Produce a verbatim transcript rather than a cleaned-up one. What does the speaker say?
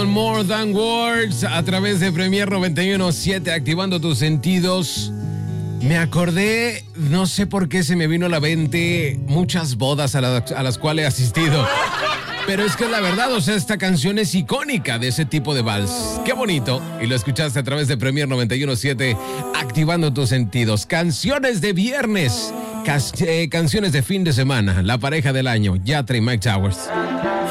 More Than Words a través de Premier noventa y uno punto siete, activando tus sentidos. Me acordé, no sé por qué se me vino a la mente muchas bodas a, la, a las cuales he asistido. Pero es que es la verdad, o sea, esta canción es icónica de ese tipo de vals. ¡Qué bonito! Y lo escuchaste a través de Premier noventa y uno punto siete, activando tus sentidos. Canciones de viernes, cas- eh, canciones de fin de semana, la pareja del año, Yatra y Mike Towers.